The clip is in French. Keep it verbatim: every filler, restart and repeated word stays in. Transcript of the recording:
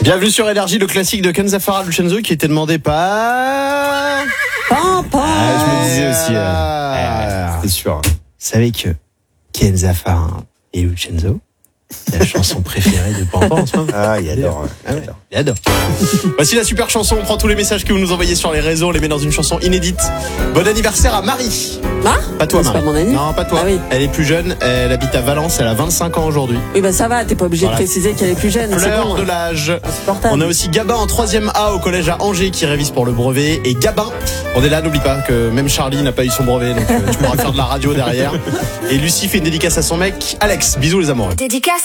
Bienvenue sur Énergie, le classique de Kenza Farah Lucenzo qui était demandé par... Pampa. Ah, je me disais aussi. Euh... Ah, c'est sûr. Vous savez que Kenza Farah et Lucenzo, c'est la chanson préférée de Pampa en ce moment. Ah, il adore. Ah ouais, il adore. Voici la super chanson. On prend tous les messages que vous nous envoyez sur les réseaux, on les met dans une chanson inédite. Bon anniversaire à Marie. Ah, Pas toi, c'est Marie. pas mon ami. Non, pas toi. Ah oui. Elle est plus jeune. Elle habite à Valence. Elle a vingt-cinq ans aujourd'hui. Oui, bah ça va, t'es pas obligé Voilà. de préciser qu'elle est plus jeune. C'est Fleur bon, de hein. l'âge. Insupportable. On a aussi Gabin en troisième A au collège à Angers qui révise pour le brevet. Et Gabin, on est là, n'oublie pas que même Charlie n'a pas eu son brevet, donc euh, tu pourras faire de la radio derrière. Et Lucie fait une dédicace à son mec, Alex. Bisous les amoureux. Dédicace